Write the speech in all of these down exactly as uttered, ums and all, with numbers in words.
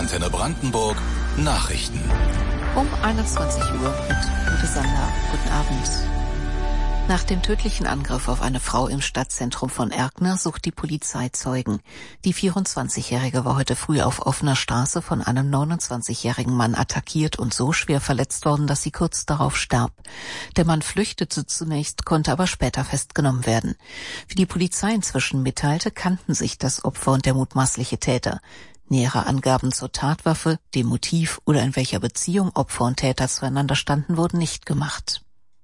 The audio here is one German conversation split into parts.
Antenne Brandenburg Nachrichten. Um einundzwanzig Uhr mit Ute Sander. Guten Abend. Nach dem tödlichen Angriff auf eine Frau im Stadtzentrum von Erkner sucht die Polizei Zeugen. Die vierundzwanzigjährige war heute früh auf offener Straße von einem neunundzwanzigjährigen Mann attackiert und so schwer verletzt worden, dass sie kurz darauf starb. Der Mann flüchtete zunächst, konnte aber später festgenommen werden. Wie die Polizei inzwischen mitteilte, kannten sich das Opfer und der mutmaßliche Täter. Nähere Angaben zur Tatwaffe, dem Motiv oder in welcher Beziehung Opfer und Täter zueinander standen, wurden nicht gemacht.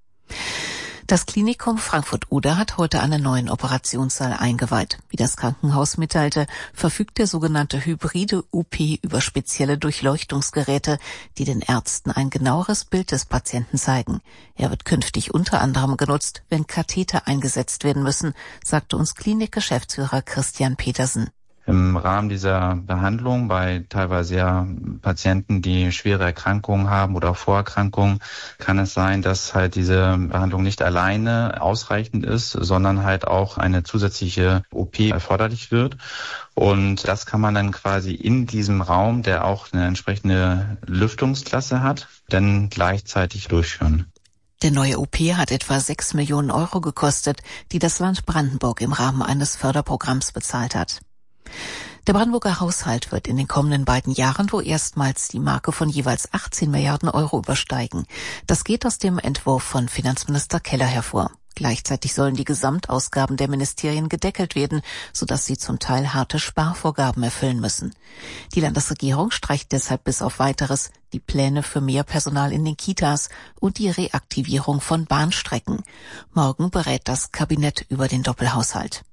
Das Klinikum Frankfurt-Oder hat heute einen neuen Operationssaal eingeweiht. Wie das Krankenhaus mitteilte, verfügt der sogenannte hybride O P über spezielle Durchleuchtungsgeräte, die den Ärzten ein genaueres Bild des Patienten zeigen. Er wird künftig unter anderem genutzt, wenn Katheter eingesetzt werden müssen, sagte uns Klinikgeschäftsführer Christian Petersen. Im Rahmen dieser Behandlung bei teilweise ja Patienten, die schwere Erkrankungen haben oder Vorerkrankungen, kann es sein, dass halt diese Behandlung nicht alleine ausreichend ist, sondern halt auch eine zusätzliche O P erforderlich wird. Und das kann man dann quasi in diesem Raum, der auch eine entsprechende Lüftungsklasse hat, dann gleichzeitig durchführen. Der neue O P hat etwa sechs Millionen Euro gekostet, die das Land Brandenburg im Rahmen eines Förderprogramms bezahlt hat. Der Brandenburger Haushalt wird in den kommenden beiden Jahren wohl erstmals die Marke von jeweils achtzehn Milliarden Euro übersteigen. Das geht aus dem Entwurf von Finanzminister Keller hervor. Gleichzeitig sollen die Gesamtausgaben der Ministerien gedeckelt werden, sodass sie zum Teil harte Sparvorgaben erfüllen müssen. Die Landesregierung streicht deshalb bis auf Weiteres die Pläne für mehr Personal in den Kitas und die Reaktivierung von Bahnstrecken. Morgen berät das Kabinett über den Doppelhaushalt.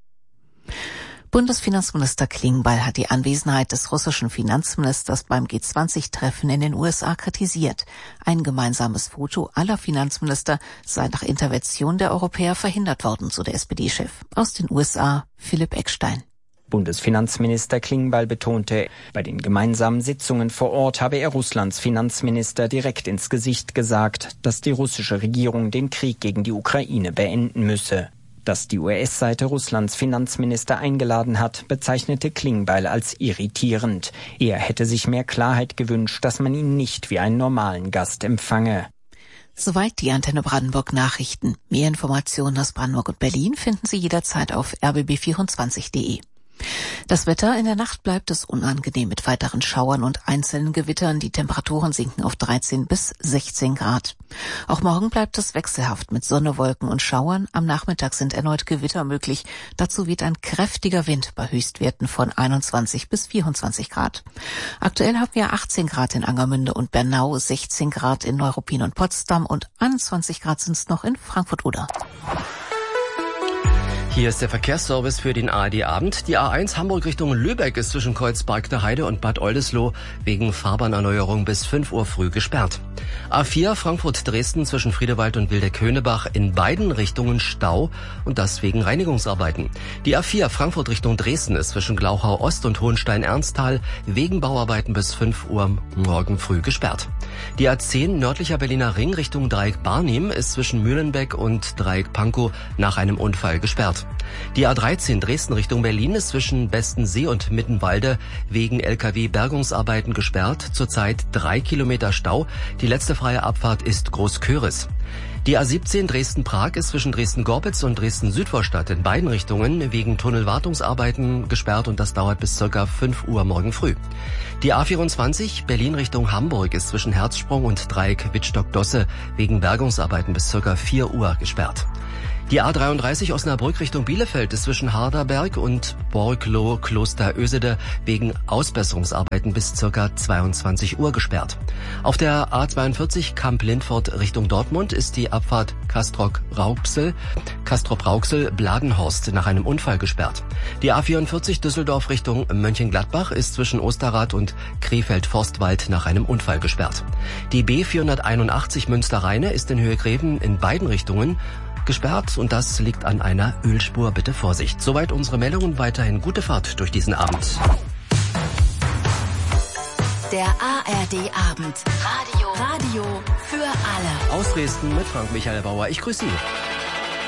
Bundesfinanzminister Klingbeil hat die Anwesenheit des russischen Finanzministers beim G zwanzig Treffen in den U S A kritisiert. Ein gemeinsames Foto aller Finanzminister sei nach Intervention der Europäer verhindert worden, so der S P D-Chef. Aus den U S A, Philipp Eckstein. Bundesfinanzminister Klingbeil betonte, bei den gemeinsamen Sitzungen vor Ort habe er Russlands Finanzminister direkt ins Gesicht gesagt, dass die russische Regierung den Krieg gegen die Ukraine beenden müsse. Dass die U S-Seite Russlands Finanzminister eingeladen hat, bezeichnete Klingbeil als irritierend. Er hätte sich mehr Klarheit gewünscht, dass man ihn nicht wie einen normalen Gast empfange. Soweit die Antenne Brandenburg Nachrichten. Mehr Informationen aus Brandenburg und Berlin finden Sie jederzeit auf r b b vierundzwanzig punkt d e. Das Wetter: In der Nacht bleibt es unangenehm mit weiteren Schauern und einzelnen Gewittern. Die Temperaturen sinken auf dreizehn bis sechzehn Grad. Auch morgen bleibt es wechselhaft mit Sonne, Wolken und Schauern. Am Nachmittag sind erneut Gewitter möglich. Dazu weht ein kräftiger Wind bei Höchstwerten von einundzwanzig bis vierundzwanzig Grad. Aktuell haben wir achtzehn Grad in Angermünde und Bernau, sechzehn Grad in Neuruppin und Potsdam und einundzwanzig Grad sind es noch in Frankfurt-Oder. Hier ist der Verkehrsservice für den A R D-Abend. Die A eins Hamburg Richtung Lübeck ist zwischen Kreuzberg der Heide und Bad Oldesloe wegen Fahrbahnerneuerung bis fünf Uhr früh gesperrt. A vier Frankfurt-Dresden zwischen Friedewald und Wildeck-Höneberg in beiden Richtungen Stau und das wegen Reinigungsarbeiten. Die A vier Frankfurt Richtung Dresden ist zwischen Glauchau Ost und Hohenstein-Ernsthal wegen Bauarbeiten bis fünf Uhr morgen früh gesperrt. Die A zehn nördlicher Berliner Ring Richtung Dreieck Barnim ist zwischen Mühlenbeck und Dreieck Pankow nach einem Unfall gesperrt. Die A dreizehn Dresden Richtung Berlin ist zwischen Bestensee und Mittenwalde wegen L K W-Bergungsarbeiten gesperrt. Zurzeit drei Kilometer Stau. Die letzte freie Abfahrt ist Großköris. Die A siebzehn Dresden-Prag ist zwischen Dresden-Gorbitz und Dresden-Südvorstadt in beiden Richtungen wegen Tunnelwartungsarbeiten gesperrt und das dauert bis circa fünf Uhr morgen früh. Die A vierundzwanzig Berlin Richtung Hamburg ist zwischen Herzsprung und Dreieck Wittstock-Dosse wegen Bergungsarbeiten bis circa vier Uhr gesperrt. Die A dreiunddreißig Osnabrück Richtung Bielefeld ist zwischen Harderberg und Borgloh Kloster Ösede wegen Ausbesserungsarbeiten bis circa zweiundzwanzig Uhr gesperrt. Auf der A zweiundvierzig Kamp-Lindfort Richtung Dortmund ist die Abfahrt Castrop-Rauxel, Castrop-Rauxel Bladenhorst nach einem Unfall gesperrt. Die A vierundvierzig Düsseldorf Richtung Mönchengladbach ist zwischen Osterrad und Krefeld-Forstwald nach einem Unfall gesperrt. Die B vierhunderteinundachtzig Münster-Rheine ist in Höhe Greven in beiden Richtungen gesperrt und das liegt an einer Ölspur. Bitte Vorsicht. Soweit unsere Meldungen. Weiterhin gute Fahrt durch diesen Abend. Der A R D-Abend. Radio. Radio für alle. Aus Dresden mit Frank Michael Bauer. Ich grüße Sie.